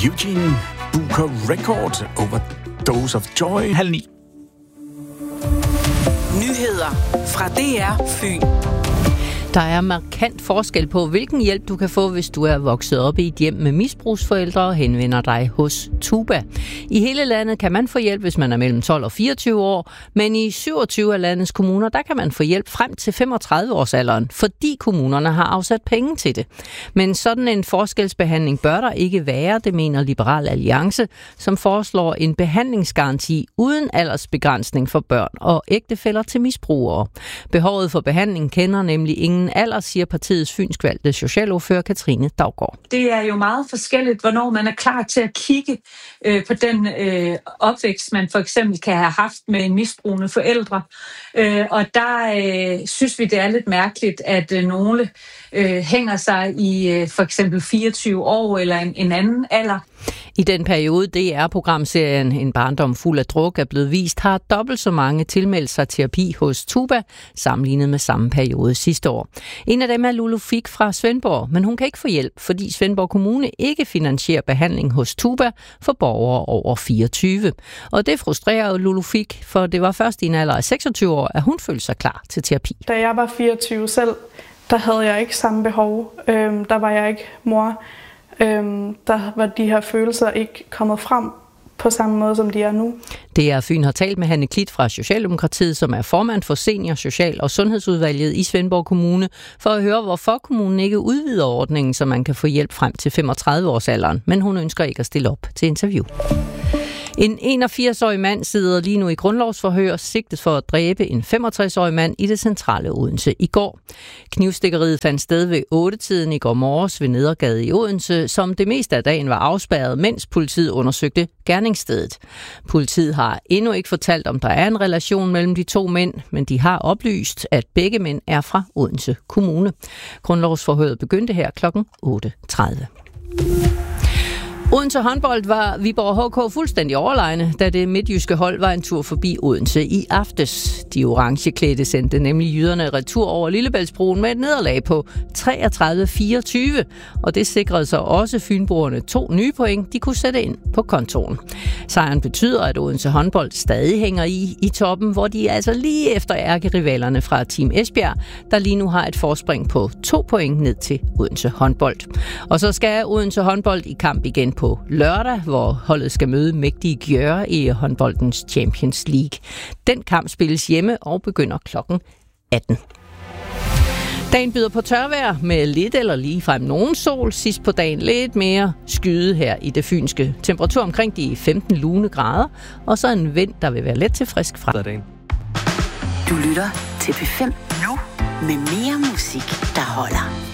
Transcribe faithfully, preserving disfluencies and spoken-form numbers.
Eugene Booker Record, Overdose of Joy, halv ni. Nyheder fra D R Fyn. Der er markant forskel på, hvilken hjælp du kan få, hvis du er vokset op i et hjem med misbrugsforældre og henvender dig hos TUBA. I hele landet kan man få hjælp, hvis man er mellem tolv og fireogtyve år, men i syvogtyve af landets kommuner, der kan man få hjælp frem til femogtredive års alderen, fordi kommunerne har afsat penge til det. Men sådan en forskelsbehandling bør der ikke være, det mener Liberal Alliance, som foreslår en behandlingsgaranti uden aldersbegrænsning for børn og ægtefæller til misbrugere. Behovet for behandling kender nemlig ingen alder, siger partiets fynskvalgte socialordfører Katrine Daugaard. Det er jo meget forskelligt, hvornår man er klar til at kigge øh, på den øh, opvækst, man for eksempel kan have haft med en misbrugende forældre. Øh, og der øh, synes vi, det er lidt mærkeligt, at øh, nogle øh, hænger sig i øh, for eksempel fireogtyve år eller en, en anden alder. I den periode, D R-programserien En barndom fuld af druk er blevet vist, har dobbelt så mange tilmeldt sig terapi hos TUBA, sammenlignet med samme periode sidste år. En af dem er Lulu Fik fra Svendborg, men hun kan ikke få hjælp, fordi Svendborg Kommune ikke finansierer behandling hos TUBA for borgere over fireogtyve. Og det frustrerer Lulu Fik, for det var først i en alder af seksogtyve år, at hun følte sig klar til terapi. Da jeg var fireogtyve selv, der havde jeg ikke samme behov. Øhm, der var jeg ikke mor. Øhm, der var de her følelser ikke kommet frem på samme måde, som de er nu. D R Fyn har talt med Hanne Klit fra Socialdemokratiet, som er formand for Senior Social- og Sundhedsudvalget i Svendborg Kommune, for at høre, hvorfor kommunen ikke udvider ordningen, så man kan få hjælp frem til femogtredive års alderen. Men hun ønsker ikke at stille op til interview. En enogfirs-årig mand sidder lige nu i grundlovsforhør, sigtet for at dræbe en femogtres-årig mand i det centrale Odense i går. Knivstikkeriet fandt sted ved otte-tiden i går morges ved Nedergade i Odense, som det meste af dagen var afspærret, mens politiet undersøgte gerningsstedet. Politiet har endnu ikke fortalt, om der er en relation mellem de to mænd, men de har oplyst, at begge mænd er fra Odense Kommune. Grundlovsforhøret begyndte her klokken otte tredive. Odense håndbold var Viborg H K fuldstændig overlegne, da det midtjyske hold var en tur forbi Odense i aftes. De orangeklædte sendte nemlig jyderne retur over Lillebæltsbroen med et nederlag på treogtredive fireogtyve, og det sikrede så også fynboerne to nye point, de kunne sætte ind på kontoen. Sejren betyder, at Odense håndbold stadig hænger i i toppen, hvor de er altså lige efter ærkerivalerne fra Team Esbjerg, der lige nu har et forspring på to point ned til Odense håndbold. Og så skal Odense håndbold i kamp igen på lørdag, hvor holdet skal møde mægtige Gjøre i håndboldens Champions League. Den kamp spilles hjemme og begynder klokken atten. Dagen byder på tørvejr med lidt eller ligefrem nogen sol. Sidst på dagen lidt mere skyde her i det fynske. Temperatur omkring de femten lune grader, og så en vind, der vil være let til frisk fra. Du lytter til P fem nu med mere musik, der holder.